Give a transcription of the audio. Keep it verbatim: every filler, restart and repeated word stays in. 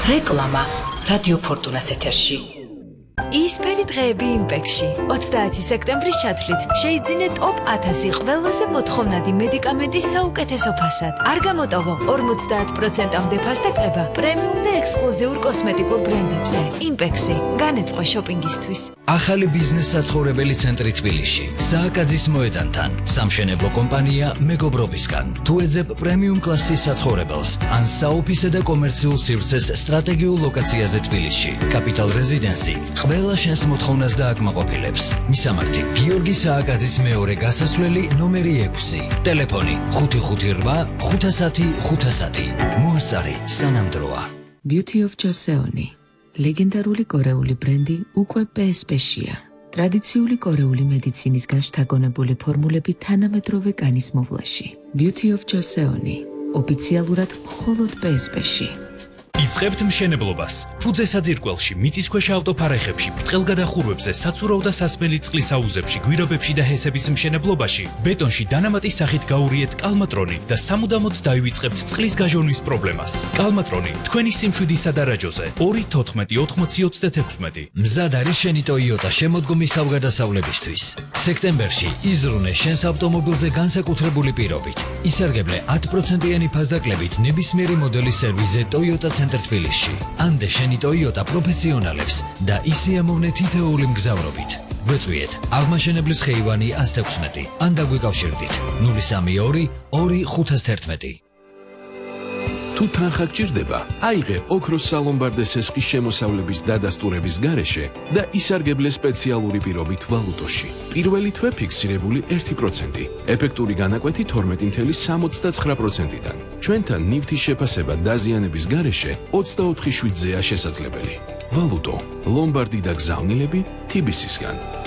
რეკლამა რადიო ფორტუნას ეთერში. ისფერი დღეები იმპექსში. ოცდაათი სექტემბრის ჩათვლით შეიძინე ტოპ ათასი ყველაზე მოთხოვნადი მედიკამენტის საუკეთესო ფასად. არ გამოტოვო ორმოცდაათ პროცენტამდე ფასდაკლება პრემიუმ და ექსკლუზიურ კოსმეტიკურ ბრენდებზე. იმპექსი განეწყო შოპინგისთვის. ახალი ბიზნეს საცხოვრებელი ცენტრი თბილისში. სააკაძის მოედანთან. სამშენებლო კომპანია მეგობრობისგან. თუ ეძებ პრემიუმ კლასის საცხოვრებელს, ან საოფისე და კომერციულ სივრცეს სტრატეგიულ ლოკაციაზე თბილისში. კაპიტალ რეზიდენსი ყველა შენს მოთხოვნას დააკმაყოფილებს. მისამართი: გიორგი სააკაძის მეორე გასასვლელი ნომერი ექვსი. ტელეფონი ხუთი ხუთი რვა ხუთასათი ხუთასათი. მოასწარი სანამდროა. Beauty of Joseon. ლეგენდარული კორეული ბრენდი უკვე პე ეს პე-შია. ტრადიციული კორეული მედიცინისგან შთაგონებული ფორმულები თანამედროვე კანის მოვლაში. Beauty of Joseon. ოფიციალურად მხოლოდ პე ეს პე-ში. იწყებთ მშენებლობას. ფუძე საძირკველში, მიწისქვეშა ავტოფარეხებში, ბრტყელგადახურვებზე, საცურაო და სასმელი წყლის აუზებში, გვირაბებში და ჰესების მშენებლობაში, ბეტონში დანამატის სახით გაურიეთ კალმატრონი და სამუდამოდ დაივიწყებთ წყლის გაჟონვის პრობლემას. კალმატრონი თქვენი სიმშვიდისა და რაჯოზე. ორი თოთხმეტი ოთხმოცი ოცდაექვსი. მზად არის შენი ტოიოტა შემოდგომის თავგადასავლებისთვის. სექტემბერში იზრუნე შენს ავტომობილზე განსაკუთრებული პირობით. ისარგებლე ათი პროცენტიანი ფასდაკლებით ნებისმიერი მოდელის სერვიზზე ტოიოტა თბილისში. ამდე შენი ტოიოტა პროფესიონალებს და ისიამოვნე თითოეული მგზავრობით. გვეწვიეთ აღმაშენებლის ხეივანი ათს ექვსმეტი. ან დაგვიკავშირდით ნული სამი ორი ორი ხუთას თერთმეტი. თუ თანხა გჭირდება, აიღე ოქროს სალომბარდე სესხის შემოსავლების დადასტურების გარეშე და ისარგებლე სპეციალური პირობით ვალუტოში. პირველი თვე ფიქსირებული ერთი პროცენტი, ეფექტური განაკვეთი თორმეტი მცდე სამოცდაცხრა პროცენტიდან. ჩვენთან ნივთის შეფასება დაზიანების გარეშე ოცდაოთხი შვიდზეა შესაძლებელი. ვალუტო, ლომბარდი და გზავნილები თიბისისგან.